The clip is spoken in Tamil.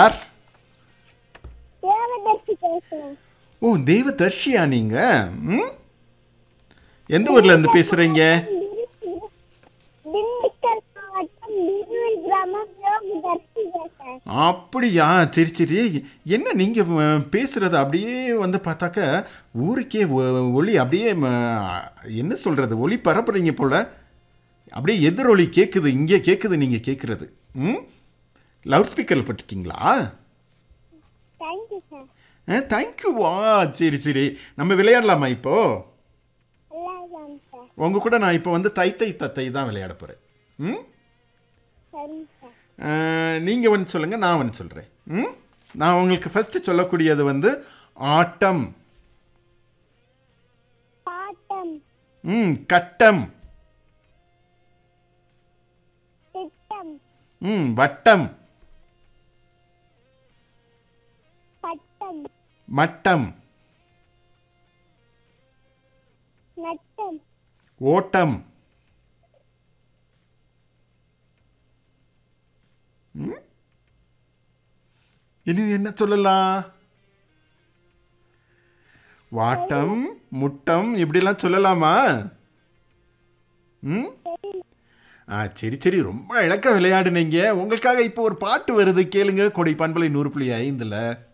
யார்? தேவதர்ஷி பேசுறேன். ஓ, தேவதர்ஷியா நீங்க? ம், எந்த ஊர்ல இருந்து பேசுறீங்க? திண்டுக்கல் மாவட்டம் திருவில் கிராமம் யோகதர்ஷி பேசுறேன். அப்படியா? சரி சரி. என்ன நீங்க பேசுறது அப்படியே வந்து பார்த்தாக்க ஊருக்கே ஒளி அப்படியே என்ன சொல்றது, ஒளி பரப்புறீங்க போல. அப்படியே எதிரொலி கேட்குது, இங்கே கேட்குது நீங்கள் கேட்குறது. ம், லவுட் ஸ்பீக்கரில் போட்டிருக்கீங்களா? Thank you sir. தேங்க்யூவா? சரி சரி. நம்ம விளையாடலாமா இப்போ? எல்லாரும் சார். உங்கள் கூட நான் இப்போ வந்து தை தத்தை தான் விளையாட போகிறேன். ம், சரிங்க சார். நீங்கள் வந்து சொல்லுங்கள், நான் வந்து சொல்கிறேன். ம், நான் உங்களுக்கு ஃபஸ்ட்டு சொல்லக்கூடியது வந்து ஆட்டம். பாட்டம். ம், கட்டம். திட்டம். ம், வட்டம். பட்டம். மட்டம். நட்டம். ஓட்டம். ம், இனி என்ன சொல்லலாம்? வாட்டம், முட்டம் இப்படிலாம் சொல்லலாமா? ம், சரி சரி. ரொம்ப இழக்க விளையாடுனீங்க. உங்களுக்காக இப்போ ஒரு பாட்டு வருது, கேளுங்க. கொடை பண்பலை 100.5